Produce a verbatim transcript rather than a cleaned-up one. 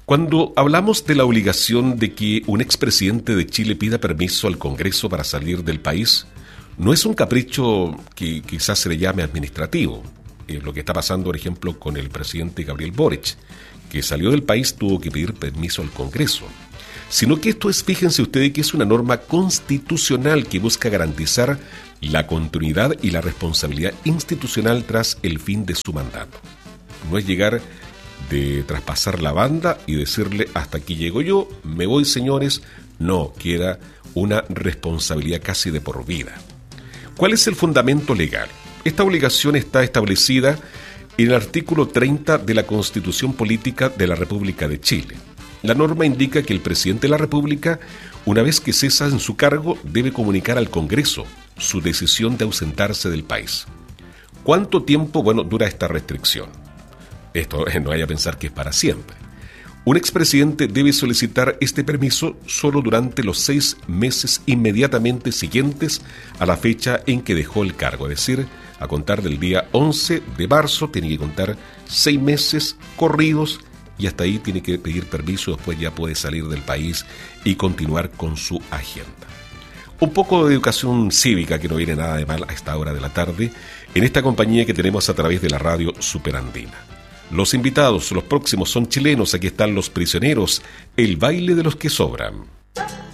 Cuando hablamos de la obligación de que un expresidente de Chile pida permiso al Congreso para salir del país, no es un capricho que quizás se le llame administrativo. Eh, lo que está pasando, por ejemplo, con el presidente Gabriel Boric, que salió del país, tuvo que pedir permiso al Congreso. Sino que esto es, fíjense ustedes, que es una norma constitucional que busca garantizar la continuidad y la responsabilidad institucional tras el fin de su mandato. No es llegar de traspasar la banda y decirle hasta aquí llego yo, me voy señores. No, queda una responsabilidad casi de por vida. ¿Cuál es el fundamento legal? Esta obligación está establecida en el artículo treinta de la Constitución Política de la República de Chile. La norma indica que el presidente de la República, una vez que cesa en su cargo, debe comunicar al Congreso su decisión de ausentarse del país. ¿Cuánto tiempo, bueno, dura esta restricción? Esto no vaya a pensar que es para siempre. Un expresidente debe solicitar este permiso solo durante los seis meses inmediatamente siguientes a la fecha en que dejó el cargo, es decir, a contar del día once de marzo, tiene que contar seis meses corridos y hasta ahí tiene que pedir permiso, después ya puede salir del país y continuar con su agenda. Un poco de educación cívica que no viene nada de mal a esta hora de la tarde, en esta compañía que tenemos a través de la radio Superandina. Los invitados, los próximos son chilenos, aquí están Los Prisioneros, el baile de los que sobran.